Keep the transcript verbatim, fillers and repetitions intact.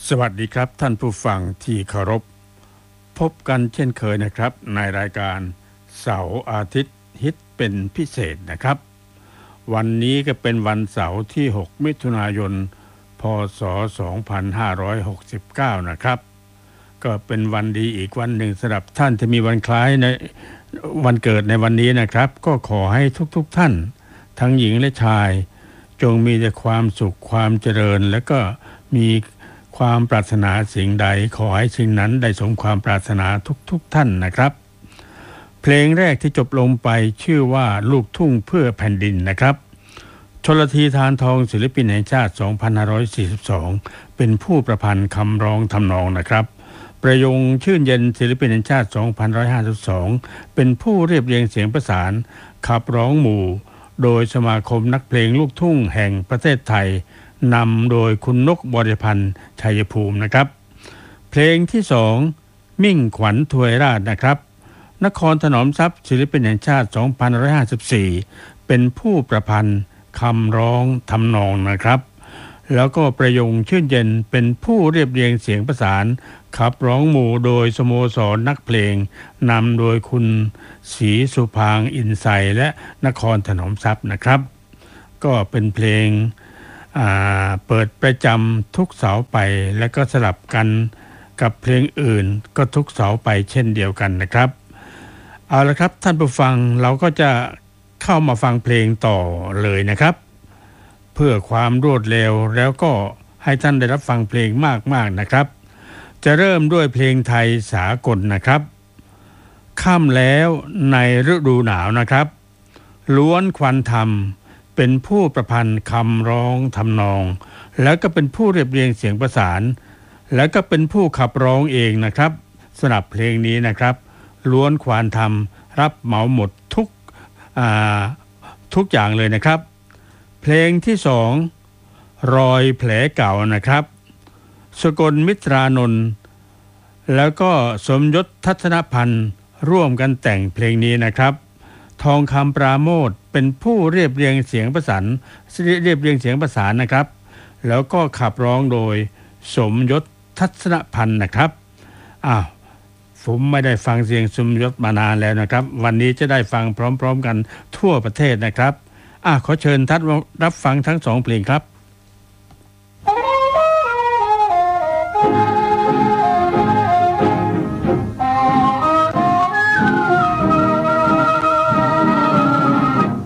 สวัสดีครับท่านผู้ฟังที่เคารพพบกันเช่นเคยนะครับในรายการเสาร์อาทิตย์ฮิตเป็นพิเศษนะครับวันนี้ก็เป็นวันเสาร์ที่หกมิถุนายนพ.ศ. สองพันห้าร้อยหกสิบเก้านะครับก็เป็นวันดีอีกวันหนึ่งสำหรับท่านที่มีวันคล้ายในวันเกิดในวันนี้นะครับก็ขอให้ทุกๆท่านทั้งหญิงและชายจงมีแต่ความสุขความเจริญและก็มีความปรารถนาสิ่งใดขอให้สิ่งนั้นได้สมความปรารถนาทุกๆท่านนะครับเพลงแรกที่จบลงไปชื่อว่าลูกทุ่งเพื่อแผ่นดินนะครับชลธีธารทองศิลปินแห่งชาติ สองพันห้าร้อยสี่สิบสอง เป็นผู้ประพันธ์คำร้องทำนองนะครับประยงชื่นเย็นศิลปินแห่งชาติ สองพันห้าร้อยห้าสิบสอง เป็นผู้เรียบเรียงเสียงประสานขับร้องหมู่โดยสมาคมนักเพลงลูกทุ่งแห่งประเทศไทยนำโดยคุณนกบริพันธ์ชัยภูมินะครับเพลงที่สองมิ่งขวัญถวยราชนะครับนครถนอมทรัพย์ศิลปินแห่งชาติ สองพันห้าร้อยห้าสิบสี่ เป็นผู้ประพันธ์คำร้องทำนองนะครับแล้วก็ประยงชื่นเย็นเป็นผู้เรียบเรียงเสียงประสานขับร้องหมู่โดยสโมสรนักเพลงนำโดยคุณศรีสุพางค์อินไซและนครถนอมทรัพย์นะครับก็เป็นเพลงเปิดประจำทุกเสาร์ไปแล้วก็สลับกันกับเพลงอื่นก็ทุกเสาร์ไปเช่นเดียวกันนะครับเอาละครับท่านผู้ฟังเราก็จะเข้ามาฟังเพลงต่อเลยนะครับเพื่อความรวดเร็วแล้วก็ให้ท่านได้รับฟังเพลงมากๆนะครับจะเริ่มด้วยเพลงไทยสากลนะครับค่ำแล้วในฤดูหนาวนะครับล้วนควันธรรมเป็นผู้ประพันธ์คำร้องทำนองแล้วก็เป็นผู้เรียบเรียงเสียงประสานแล้วก็เป็นผู้ขับร้องเองนะครับสำหรับเพลงนี้นะครับล้วนควานธรรมรับเหมาหมดทุกทุกอย่างเลยนะครับเพลงที่สองรอยแผลเก่านะครับสกลมิตรานนท์แล้วก็สมยศทัศนพันธ์ร่วมกันแต่งเพลงนี้นะครับทองคำปราโมทย์เป็นผู้เรียบเรียงเสียงประสานเรียบเรียงเสียงประสานนะครับแล้วก็ขับร้องโดยสมยศทัศนพันธ์นะครับอ้าวผมไม่ได้ฟังเสียงสมยศมานานแล้วนะครับวันนี้จะได้ฟังพร้อมๆกันทั่วประเทศนะครับอ่ะขอเชิญท่านรับฟังทั้งสองเพลงครับ